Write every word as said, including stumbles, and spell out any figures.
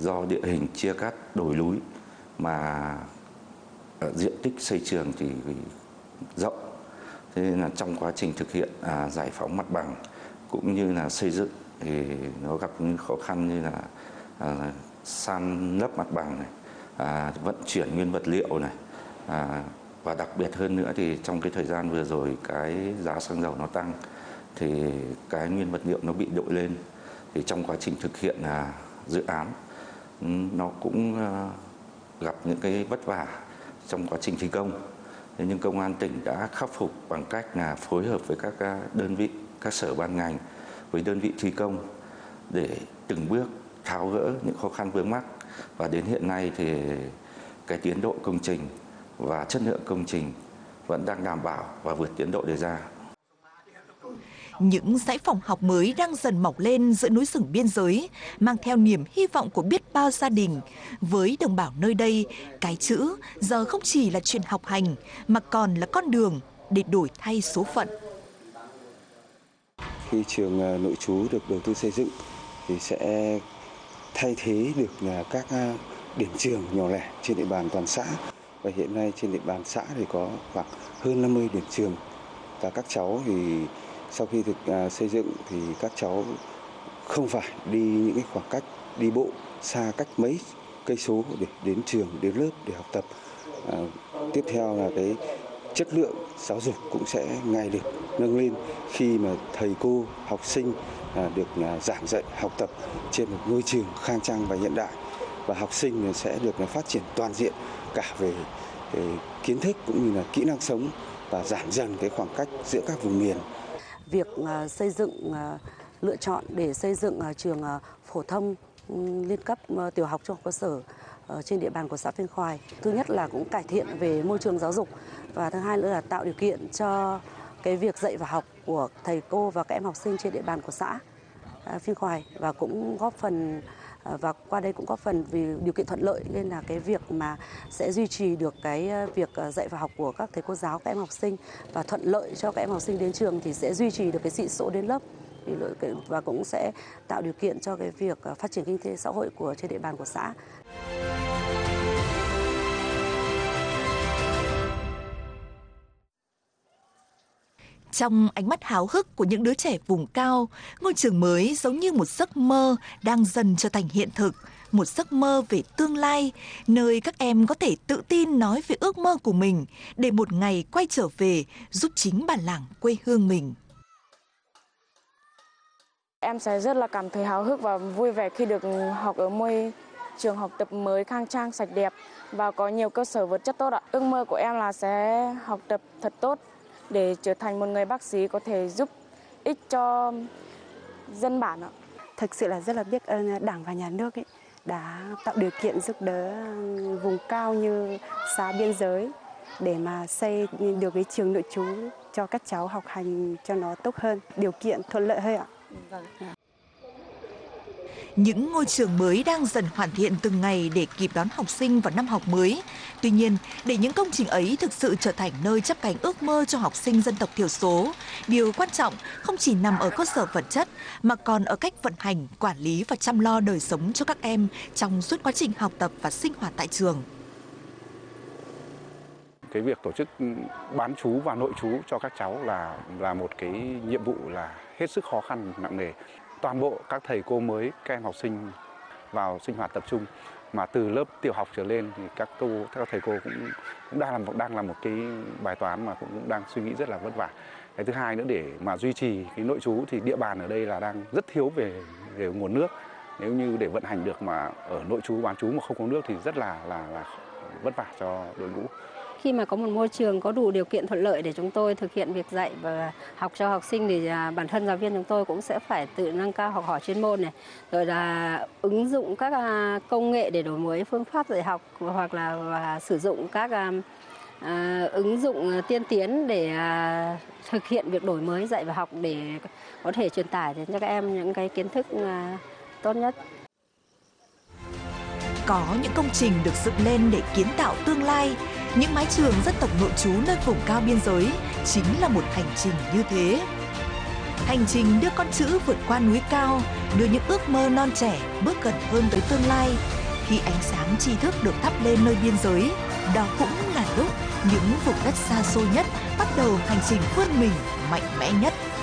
do địa hình chia cắt đồi núi mà diện tích xây trường thì rộng, thế nên là trong quá trình thực hiện à, giải phóng mặt bằng cũng như là xây dựng thì nó gặp những khó khăn như là à, san lấp mặt bằng này, à, vận chuyển nguyên vật liệu này, à, và đặc biệt hơn nữa thì trong cái thời gian vừa rồi cái giá xăng dầu nó tăng thì cái nguyên vật liệu nó bị đội lên, thì trong quá trình thực hiện là dự án nó cũng gặp những cái vất vả trong quá trình thi công. Thế nhưng công an tỉnh đã khắc phục bằng cách là phối hợp với các đơn vị, các sở ban ngành với đơn vị thi công để từng bước tháo gỡ những khó khăn vướng mắc, và đến hiện nay thì cái tiến độ công trình và chất lượng công trình vẫn đang đảm bảo và vượt tiến độ đề ra. Những dãy phòng học mới đang dần mọc lên giữa núi rừng biên giới, mang theo niềm hy vọng của biết bao gia đình. Với đồng bào nơi đây, cái chữ giờ không chỉ là chuyện học hành, mà còn là con đường để đổi thay số phận. Khi trường nội trú được đầu tư xây dựng thì sẽ thay thế được các điểm trường nhỏ lẻ trên địa bàn toàn xã. Và hiện nay trên địa bàn xã thì có khoảng hơn năm mươi điểm trường. Và các cháu thì sau khi thực uh, xây dựng thì các cháu không phải đi những cái khoảng cách đi bộ xa cách mấy cây số để đến trường, đến lớp để học tập. Uh, tiếp theo là cái chất lượng giáo dục cũng sẽ ngày được nâng lên khi mà thầy cô, học sinh uh, được uh, giảng dạy, học tập trên một ngôi trường khang trang và hiện đại, và học sinh sẽ được uh, phát triển toàn diện cả về, về kiến thức cũng như là kỹ năng sống, và giảm dần cái khoảng cách giữa các vùng miền. Việc uh, xây dựng uh, lựa chọn để xây dựng uh, trường uh, phổ thông um, liên cấp uh, tiểu học trung học cơ sở uh, trên địa bàn của xã Phiêng Khoài, thứ nhất là cũng cải thiện về môi trường giáo dục, và thứ hai nữa là tạo điều kiện cho cái việc dạy và học của thầy cô và các em học sinh trên địa bàn của xã uh, Phiêng Khoài, và cũng góp phần và qua đây cũng góp phần vì điều kiện thuận lợi nên là cái việc mà sẽ duy trì được cái việc dạy và học của các thầy cô giáo, các em học sinh, và thuận lợi cho các em học sinh đến trường thì sẽ duy trì được cái sĩ số đến lớp, và cũng sẽ tạo điều kiện cho cái việc phát triển kinh tế xã hội của trên địa bàn của xã. Trong ánh mắt háo hức của những đứa trẻ vùng cao, ngôi trường mới giống như một giấc mơ đang dần trở thành hiện thực, một giấc mơ về tương lai, nơi các em có thể tự tin nói về ước mơ của mình để một ngày quay trở về giúp chính bản làng quê hương mình. Em sẽ rất là cảm thấy háo hức và vui vẻ khi được học ở môi trường học tập mới khang trang, sạch đẹp và có nhiều cơ sở vật chất tốt ạ. Ước mơ của em là sẽ học tập thật tốt để trở thành một người bác sĩ có thể giúp ích cho dân bản ạ. Thực sự là rất là biết ơn Đảng và Nhà nước ấy, đã tạo điều kiện giúp đỡ vùng cao như xã biên giới để mà xây được cái trường nội trú cho các cháu học hành cho nó tốt hơn, điều kiện thuận lợi hơn ạ. Vâng. Những ngôi trường mới đang dần hoàn thiện từng ngày để kịp đón học sinh vào năm học mới. Tuy nhiên, để những công trình ấy thực sự trở thành nơi chắp cánh ước mơ cho học sinh dân tộc thiểu số, điều quan trọng không chỉ nằm ở cơ sở vật chất mà còn ở cách vận hành, quản lý và chăm lo đời sống cho các em trong suốt quá trình học tập và sinh hoạt tại trường. Cái việc tổ chức bán trú và nội trú cho các cháu là là một cái nhiệm vụ là hết sức khó khăn, nặng nề. Toàn bộ các thầy cô mới, các em học sinh vào sinh hoạt tập trung, mà từ lớp tiểu học trở lên thì các cô, các thầy cô cũng cũng đang làm đang là một cái bài toán mà cũng, cũng đang suy nghĩ rất là vất vả. Cái thứ hai nữa, để mà duy trì cái nội trú thì địa bàn ở đây là đang rất thiếu về về nguồn nước. Nếu như để vận hành được mà ở nội trú bán trú mà không có nước thì rất là là, là vất vả cho đội ngũ. Khi mà có một môi trường có đủ điều kiện thuận lợi để chúng tôi thực hiện việc dạy và học cho học sinh thì bản thân giáo viên chúng tôi cũng sẽ phải tự nâng cao học hỏi chuyên môn này, rồi là ứng dụng các công nghệ để đổi mới phương pháp dạy học, hoặc là và sử dụng các à, ứng dụng tiên tiến để à, thực hiện việc đổi mới dạy và học để có thể truyền tải đến cho các em những cái kiến thức à, tốt nhất. Có những công trình được dựng lên để kiến tạo tương lai. Những mái trường dân tộc nội trú nơi vùng cao biên giới chính là một hành trình như thế. Hành trình đưa con chữ vượt qua núi cao, đưa những ước mơ non trẻ bước gần hơn tới tương lai, Khi ánh sáng tri thức được thắp lên nơi biên giới, đó cũng là lúc những vùng đất xa xôi nhất bắt đầu hành trình vươn mình mạnh mẽ nhất.